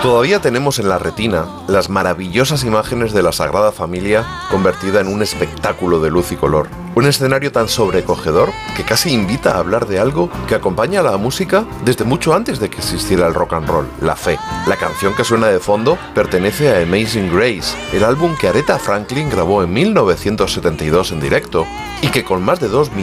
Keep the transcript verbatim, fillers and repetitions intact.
Todavía tenemos en la retina las maravillosas imágenes de la Sagrada Familia convertida en un espectáculo de luz y color. Un escenario tan sobrecogedor que casi invita a hablar de algo que acompaña a la música desde mucho antes de que existiera el rock and roll, la fe. La canción que suena de fondo pertenece a Amazing Grace, el álbum que Aretha Franklin grabó en mil novecientos setenta y dos en directo y que con más de dos